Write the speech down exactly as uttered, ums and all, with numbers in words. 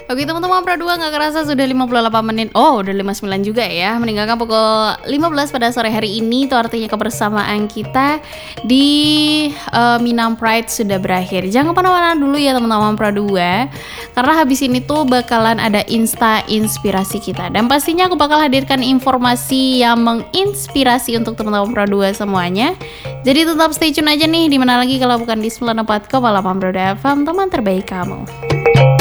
Oke teman-teman, Pro dua nggak kerasa sudah lima puluh delapan menit. Oh, udah lima puluh sembilan juga ya. Meninggalkan pukul lima belas pada sore hari ini. Itu artinya kebersamaan kita di uh, Minang Pride sudah berakhir. Jangan kemana-mana dulu ya teman-teman Pro dua, karena habis ini tuh bakalan ada Insta Inspirasi kita. Dan pastinya aku bakal hadirkan informasi yang menginspirasi untuk teman-teman Pro dua semuanya. Jadi tetap stay tune aja nih, dimana lagi kalau bukan di sembilan puluh empat koma delapan Pro dua F M, teman terbaik kamu.